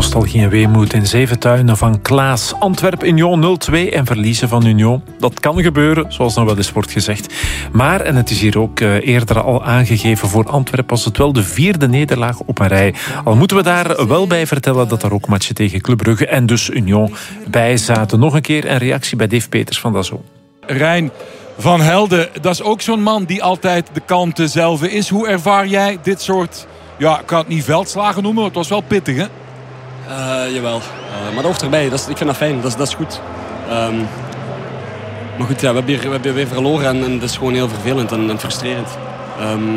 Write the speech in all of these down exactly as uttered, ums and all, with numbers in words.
nostalgie en weemoed in Zeventuinen van Klaas. Antwerp-Union nul twee en verliezen van Union. Dat kan gebeuren, zoals dan wel eens wordt gezegd. Maar, en het is hier ook eerder al aangegeven, voor Antwerp was het wel de vierde nederlaag op een rij. Al moeten we daar wel bij vertellen dat er ook matchen tegen Club Brugge en dus Union bij zaten. Nog een keer een reactie bij Dave Peters van Dazon. Rijn van Helden, dat is ook zo'n man die altijd de kalmte zelf is. Hoe ervaar jij dit soort, ja, ik kan het niet veldslagen noemen, maar het was wel pittig, hè? Uh, jawel, uh, maar dat hoort erbij. Dat is, ik vind dat fijn, dat is, dat is goed. Um, maar goed, ja, we, hebben hier, we hebben weer verloren en, en dat is gewoon heel vervelend en, en frustrerend. Um,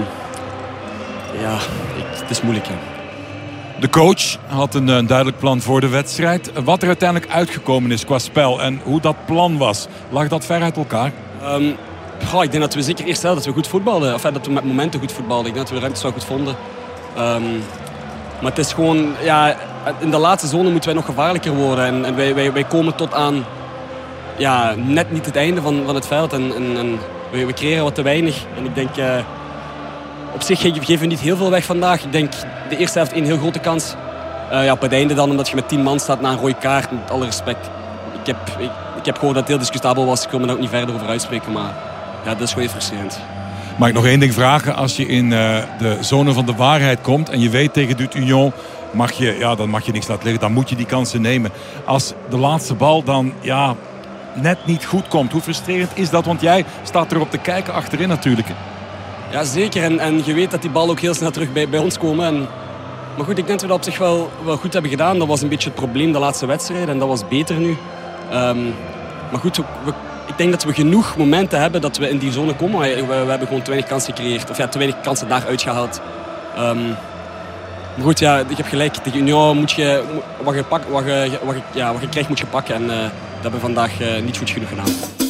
ja, ik, het is moeilijk, hè. De coach had een, een duidelijk plan voor de wedstrijd. Wat er uiteindelijk uitgekomen is qua spel en hoe dat plan was, lag dat ver uit elkaar? Um, goh, ik denk dat we zeker eerst dat we goed voetbalden. Of dat we met momenten goed voetbalden. Ik denk dat we de ruimtes wel goed vonden. Um, maar het is gewoon, ja, in de laatste zone moeten wij nog gevaarlijker worden. En, en wij, wij, wij komen tot aan, ja, net niet het einde van, van het veld. En, en, en we, we creëren wat te weinig. En ik denk, uh, op zich geven we niet heel veel weg vandaag. Ik denk, de eerste helft één heel grote kans. Uh, ja, op het einde dan, omdat je met tien man staat na een rode kaart. Met alle respect. Ik heb, ik, ik heb gehoord dat het heel discutabel was. Ik wil me daar ook niet verder over uitspreken. Maar ja, dat is gewoon heel frustrerend. Mag ik nog één ding vragen? Als je in uh, de zone van de waarheid komt en je weet tegen dit Union, mag je, ja, dan mag je niks laten liggen. Dan moet je die kansen nemen. Als de laatste bal dan, ja, net niet goed komt, hoe frustrerend is dat? Want jij staat erop te kijken achterin natuurlijk. Ja, zeker. En, en je weet dat die bal ook heel snel terug bij, bij ons komen. En, maar goed, ik denk dat we dat op zich wel, wel goed hebben gedaan. Dat was een beetje het probleem de laatste wedstrijd. En dat was beter nu. Um, maar goed, we, ik denk dat we genoeg momenten hebben dat we in die zone komen. We, we, we hebben gewoon te weinig kansen gecreëerd. Of ja, te weinig kansen daaruit gehaald. Um, maar goed, ja, ik heb gelijk. Tegen Union moet je, wat je, pak, wat je, wat je, ja, wat je krijgt moet je pakken. En uh, dat hebben we vandaag uh, niet goed genoeg gedaan.